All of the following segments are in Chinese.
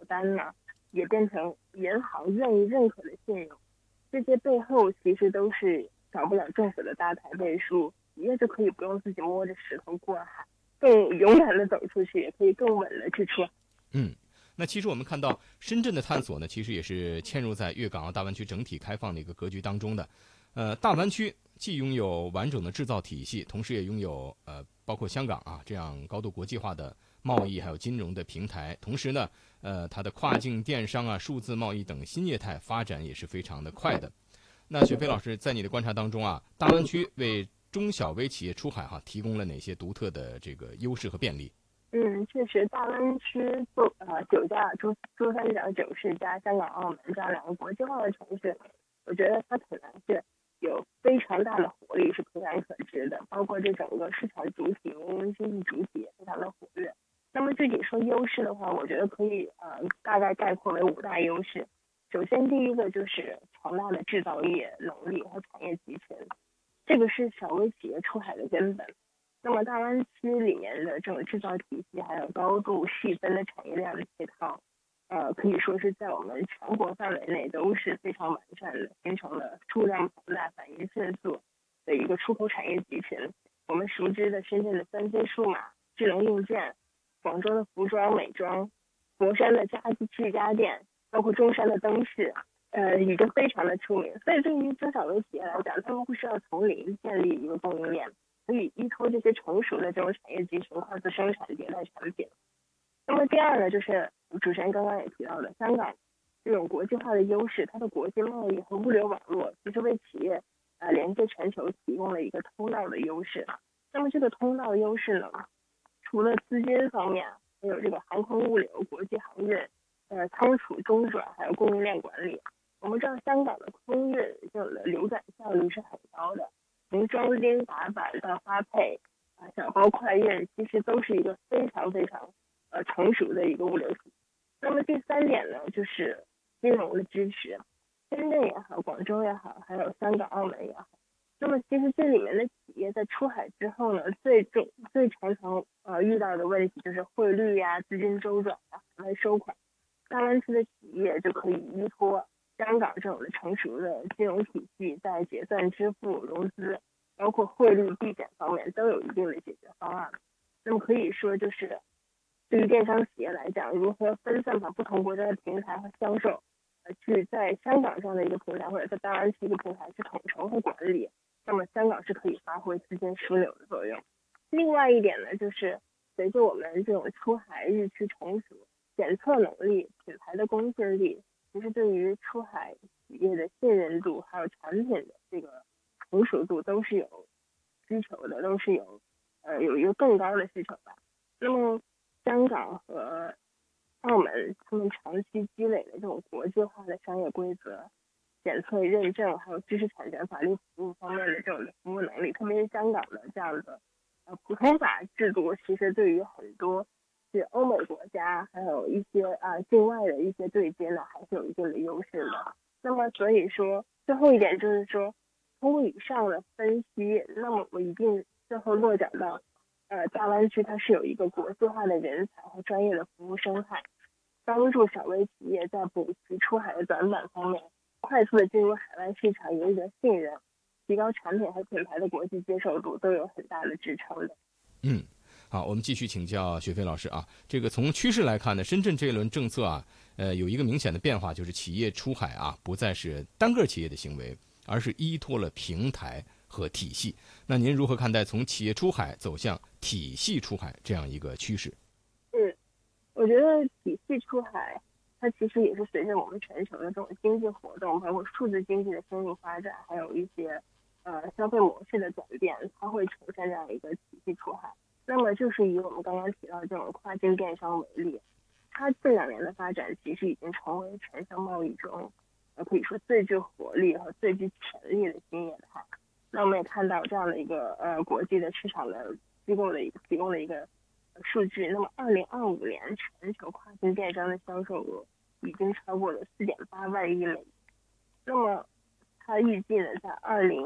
单呢，也变成银行愿意认可的信用。这些背后其实都是少不了政府的大台背书，企业就可以不用自己摸着石头过海，更勇敢的走出去，也可以更稳的去出海。 那其实我们看到深圳的探索呢，其实也是嵌入在粤港澳大湾区整体开放的一个格局当中的。大湾区既拥有完整的制造体系，同时也拥有包括香港啊这样高度国际化的贸易还有金融的平台，同时呢，它的跨境电商啊、数字贸易等新业态发展也是非常的快的。那雪飞老师在你的观察当中啊，大湾区为中小微企业出海提供了哪些独特的这个优势和便利？ 确实，大湾区九加珠三角九市加香港、澳门这样两个国际化的城市，我觉得它可能是有非常大的活力，是可想可知的。包括这整个市场主体、人民经济主体也非常的活跃。那么具体说优势的话，我觉得可以大概概括为五大优势。首先，第一个就是强大的制造业能力和产业集群，这个是小微企业出海的根本。那么大湾区里面的这种制造体系，还有高度细分的产业链的配套，可以说是在我们全国范围内都是非常完善的，形成了数量庞大、反应迅速的一个出口产业集群。我们熟知的深圳的3C 数码、智能硬件，广州的服装美妆，佛山的居家电，包括中山的灯饰，已经非常的出名。所以对于中小微企业来讲，他们不需要从零建立一个供应链，可以依托这些成熟的这种产业集群快速生产迭代产品。那么第二呢，就是主持人刚刚也提到的，香港这种国际化的优势，它的国际贸易和物流网络其实为企业连接全球提供了一个通道的优势。那么这个通道优势呢，除了资金方面，还有这个航空物流、国际航运、仓储中转，还有供应链管理。我们知道香港的空运这种的流转效率是很高的，从装订打板到发配小包快运，其实都是一个非常非常成熟的一个物流体系。那么第三点呢，就是金融的支持，深圳也好，广州也好，还有香港、澳门也好。那么其实这里面的企业在出海之后呢，最常遇到的问题就是汇率呀、资金周转啊、海外收款。大湾区的企业就可以依托香港这种的成熟的金融体系，在结算、支付、融资，包括汇率避险方面都有一定的解决方案。那么可以说，就是对于电商企业来讲，如何分散把不同国家的平台和销售，去在香港这样的一个平台或者在大湾区一个平台去统筹和管理，那么香港是可以发挥资金枢纽的作用。另外一点呢，就是随着我们这种出海日趋成熟，检测能力、品牌的公信力，其实对于出海企业的信任度，还有产品的这个成熟度都是有需求的，都是有一个更高的需求的。那么香港和澳门他们长期积累的这种国际化的商业规则、检测认证，还有知识产权法律服务方面的这种服务能力，特别是香港的这样的普通法制度，其实对于很多是欧美国家，还有一些境外的一些对接呢，还是有一定的优势的。那么所以说，最后一点就是说，通过以上的分析，那么我一定最后落脚到，大湾区它是有一个国际化的人才和专业的服务生态，帮助小微企业在补齐出海的短板方面，快速的进入海外市场，赢得信任，提高产品和品牌的国际接受度，都有很大的支撑的。 好，我们继续请教雪飞老师啊。这个从趋势来看呢，深圳这一轮政策啊，有一个明显的变化，就是企业出海啊，不再是单个企业的行为，而是依托了平台和体系。那您如何看待从企业出海走向体系出海这样一个趋势？ 我觉得体系出海，它其实也是随着我们全球的这种经济活动，包括数字经济的深入发展，还有一些消费模式的转变，它会呈现这样一个体系出海。那么就是以我们刚刚提到这种跨境电商为例，它这2年的发展其实已经成为全球贸易中可以说最具活力和最具潜力的新业态。那我们也看到这样的一个国际的市场的机构的提供的一个数据。那么2025年全球跨境电商的销售额已经超过了4.8万亿美元。那么它预计呢，在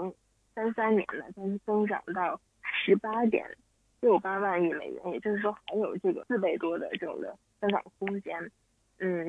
2033年呢，将增长到18.68万亿美元，也就是说还有这个4倍多的这种的增长空间。